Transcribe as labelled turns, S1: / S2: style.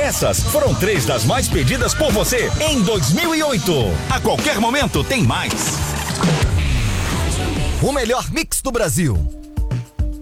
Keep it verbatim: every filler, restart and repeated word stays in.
S1: Essas foram três das mais pedidas por você em dois mil e oito. A qualquer momento tem mais.
S2: O melhor mix do Brasil.